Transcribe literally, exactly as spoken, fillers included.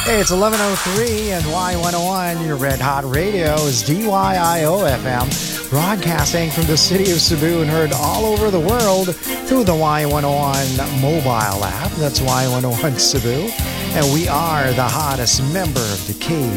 Hey, it's eleven oh three and Y one oh one, your Red Hot Radio is D Y I O F M, broadcasting from the city of Cebu and heard all over the world through the Y one oh one mobile app. That's Y one oh one Cebu. And we are the hottest member of the K